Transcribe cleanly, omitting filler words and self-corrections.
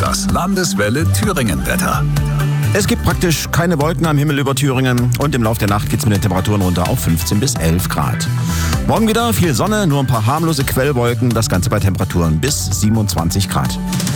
Das Landeswelle Thüringen-Wetter. Es gibt praktisch keine Wolken am Himmel über Thüringen und im Laufe der Nacht geht es mit den Temperaturen runter auf 15 bis 11 Grad. Morgen wieder viel Sonne, nur ein paar harmlose Quellwolken, das Ganze bei Temperaturen bis 27 Grad.